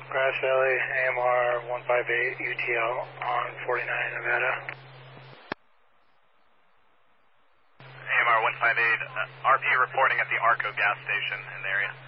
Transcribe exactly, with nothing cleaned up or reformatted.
Grass Valley, A M R one five eight U T L on forty-nine Nevada. A M R one five eight, uh, R P reporting at the Arco gas station in the area.